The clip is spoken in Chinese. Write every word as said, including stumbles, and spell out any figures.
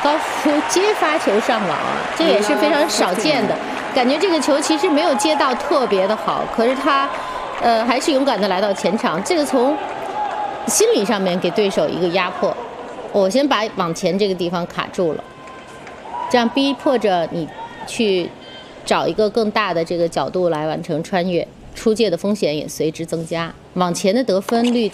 高夫接发球上网啊，这也是非常少见的。感觉这个球其实没有接到特别的好，可是他，呃，还是勇敢的来到前场。这个从心理上面给对手一个压迫。我先把往前这个地方卡住了，这样逼迫着你去找一个更大的这个角度来完成穿越，出界的风险也随之增加，往前的得分率。